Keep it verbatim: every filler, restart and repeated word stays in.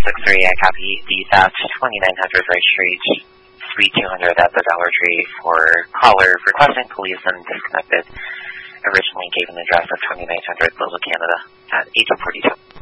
six three, I copy the at twenty-nine hundred Rice Street, Suite two hundred at the Dollar Tree for caller requesting police and disconnected. Originally gave an address of twenty-nine hundred Little Canada at eight forty-two.